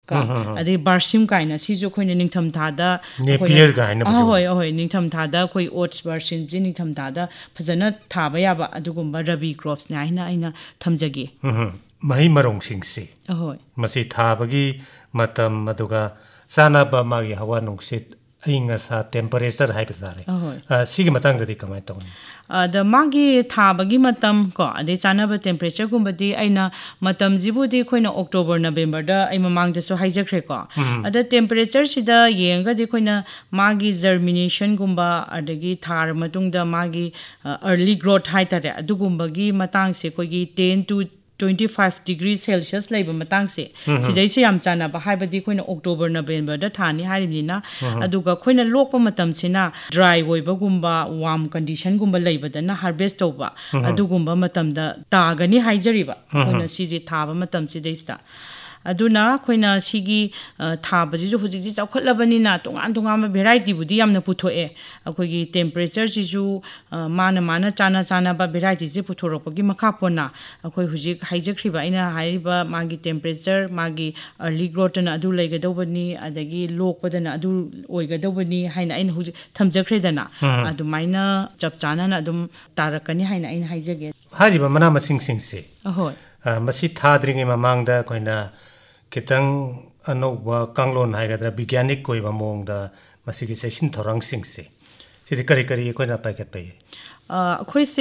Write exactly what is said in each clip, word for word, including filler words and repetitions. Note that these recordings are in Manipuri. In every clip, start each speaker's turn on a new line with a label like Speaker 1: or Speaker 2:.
Speaker 1: ka ade barsim kaina sisu khoina ningtham thada
Speaker 2: Napier kaina
Speaker 1: ahoy ahoy ningtham thada khoi oats barsim ji ningtham thada phajana thaba yaba adugumba rabi crops na aina aina thamjage
Speaker 2: mahi marong singsi
Speaker 1: ahoy
Speaker 2: masi thabagi matam aduga sana ba magi hawa nungsit ainga sa temperature hai bitare sigi matang dadi kamai tawni
Speaker 1: the magi thabagi matam ko ade chana ba temperature gumbadi aina matam jibudi khoina October November da ai mamang da so haijakre ko ada temperature sida yenga de khoina magi germination gumba adagi thar matung da magi early growth hai tare adugumbagi matang se kogi ten to twenty-five degrees Celsius laiba matang se sidai se yam chana ba haibadi khoina October November da thani harimnina aduga khoina lokpa matam sina dry oiba gumba warm condition gumba laiba da na harvest toba adugumba matam da tagani haijariba khoina siji thaba matam sidai sta aduna khoina sigi thabaji ju hujik ji chawkhatlabani na tongan tongan ma variety budi yamna puthoe akhogi temperature ji ju mana mana chana chana ba variety ji puthoropagi makha pona akhoi hujik haijakhriba ina haiba magi temperature magi early growth na adu laigadobani adagi lokpadana adu oigadobani haina aina hujik thamjakhredana adumaina chap chana na adum tarakani haina aina haijage
Speaker 2: hariba mana masing singse
Speaker 1: ahoy
Speaker 2: masi thadringe mamangda koina kitang anoba kanglon haigadra bigyanik koiba mongda masigi section thorang singse sidi kari kari koina paket pai
Speaker 1: akhoi se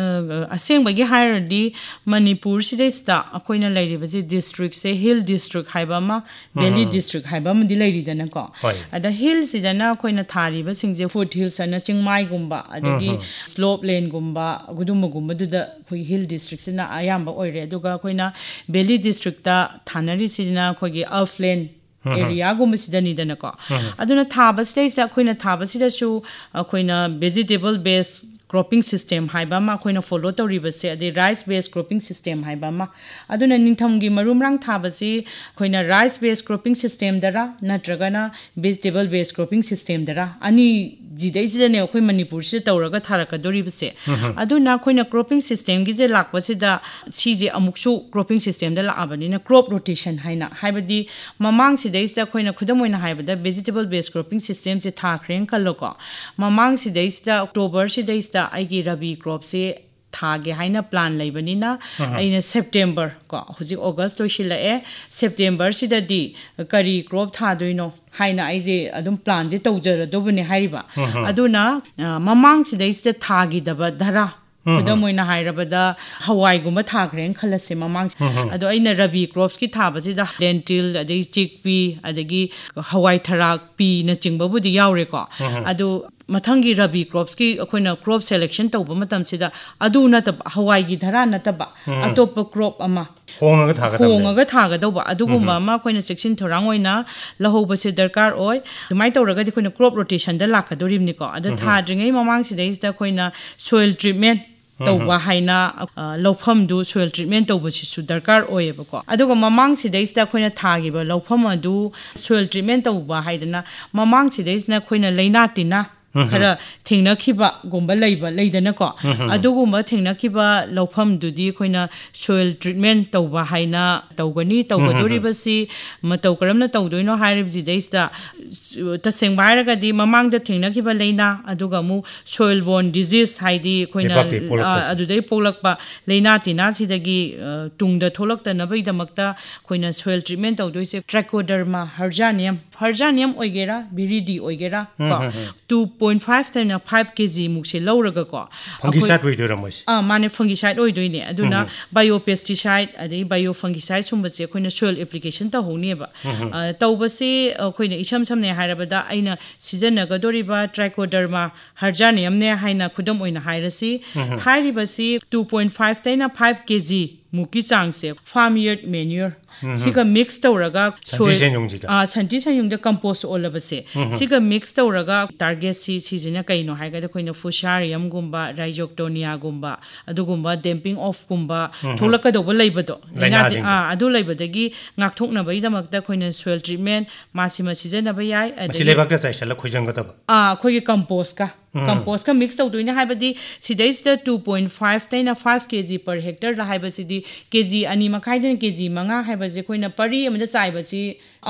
Speaker 1: aseng bagi hierarchy Manipur sidai sta akoina lairibaji district se hill district haiba ma valley district haiba ma di lairi dana ko ada hill sidana akoina thariba singje foot hills ana chingmai gumba adagi slope lane gumba gudum gumba duda khoi hill district sina ayamba oire aduga akoina valley district ta thanari sidina khogi upland area gumba sidani dana ko aduna thaba stage da akoina thaba sida su akoina vegetable based cropping system haiba ma khoina follow tawriba se ade rice based cropping system haiba ma aduna ningtham gi marum rang thaba si khoina rice based cropping system dara natragana vegetable based cropping system dara ani jidai jidane khoi Manipur se tawraga tharaka doriba se aduna khoina cropping system gi je lakpa se da si je amuksu cropping system da laabani na crop rotation haina haibadi mamang sidai sta khoina khudamoina haibada vegetable based cropping system se thakreng kaloko mamang sidai sta October sidai sta aigi rabi crop se thage haina plan laibanina aina September ko huji August to shila e September sida di kari crop thadoino haina aije adum plan je tawjara dobune hairiba aduna mamang sida isda thagi daba dhara kudamoina hairabada hawai gumba thagren khalase mamang ado aina rabi crops ki thabasi da lentil adai chickpea adagi hawai tharak pi na chingba budi yaure ko ado mathangi rabi crops ki akoina crop selection tawba matam sida adu natab hawai gi dhara nataba atop crop ama
Speaker 2: hongaga thaga
Speaker 1: hongaga thaga dawba adugumba ma akoina section thorang oina lahoba se darkar oi dumai tawraga di akoina crop rotation da lakadoribni ko adu thadringai mamang sida is da akoina soil treatment tawba haina lawpham du soil treatment tawba si su darkar oyeba ko aduga mamang sidai sta khoina thagiba lawpham adu soil treatment tawba haidana mamang sidai na khoina leina tina khara thingna khiba gomba leiba leidana ko adugumba thingna khiba lawpham dudi khoina soil treatment tawba haina tawgani tawgadori basi mataw karamna tawdoino hairibji deista taseng bairaga di mamang da thingna khiba leina aduga mu soil borne disease haidi khoina adudai polakpa leina tina sidagi tungda tholakta nabai damakta khoina soil treatment tawdoise trichoderma harjanium harjanium oigera biridi oigera ko two point five tana five kg mukse lawraga ko
Speaker 2: fungicide oi doira mois
Speaker 1: ah mane fungicide oi doine aduna biopesticide adai biofungicide sumba se khoina soil application ta hone ba tawba se khoina isam samne hairabada aina season ga doriba trichoderma harjanium ne haina khudam oina hairasi hairiba si two point five tana five kg muki chang se farm yard manure siga mix tawraga
Speaker 2: soil
Speaker 1: ah santi sayung da compost olaba se siga mix tawraga target si season kai no haiga da khoina fusarium gumba rhizoctonia gumba adugumba damping off gumba tholaka do leibado ah adu leibadagi ngakthokna bai damakta khoina soil treatment masima season na bai ai
Speaker 2: masi lebak da chaisala khojang ga taba
Speaker 1: ah khoi compost ka compost ka mix tawdoina haibadi sidai sida two point five taina five kg per hectare la haibasidi kg ani makhai den kg manga haibaje khoina pari amada chaiba si